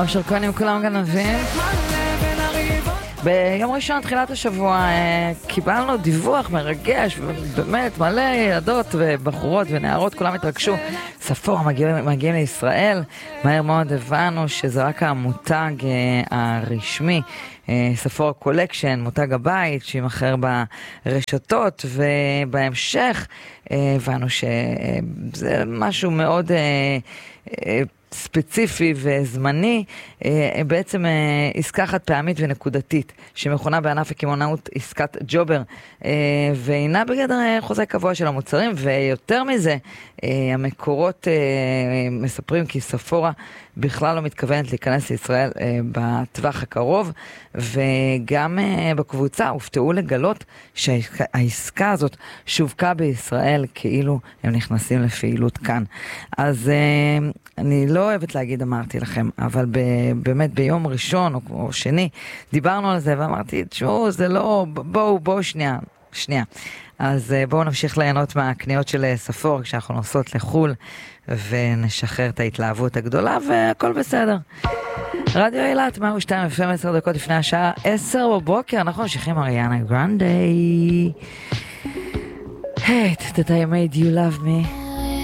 אושר כהן עם כולם גנבים. ביום ראשון, תחילת השבוע, קיבלנו דיווח מרגש, באמת מלא ילדות ובחורות ונערות, כולם התרגשו. ספורה מגיעים לישראל, מהר מאוד הבנו שזה רק המותג הרשמי, ספורה קולקשן, מותג הבית, שימכר ברשתות, ובהמשך הבנו שזה משהו מאוד ספציפי וזמני, בעצם עסקה חד פעמית ונקודתית, שמכונה בענף הקמעונאות עסקת ג'ובר, והינה בגדר חוזה קבוע של המוצרים, ויותר מזה, המקורות מספרים כי ספורה בכלל לא מתכוונת להיכנס לישראל בטווח הקרוב, וגם בקבוצה הופתעו לגלות שהעסקה הזאת שווקה בישראל כאילו הם נכנסים לפעילות כאן. אז אני לא אוהבת להגיד אמרתי לכם, אבל באמת ביום ראשון או שני דיברנו על זה ואמרתי, תשמעו, זה לא, בואו שנייה. אז בואו נמשיך ליהנות מהקניות של ספורה כשאנחנו נוסעות לחול ונשחרר את ההתלהבות הגדולה והכל בסדר. רדיו אילת, 102 FM, 10 דקות לפני השעה 10 בבוקר, אנחנו ממשיכים אריאנה גרנדה. Hey, that I made you love me.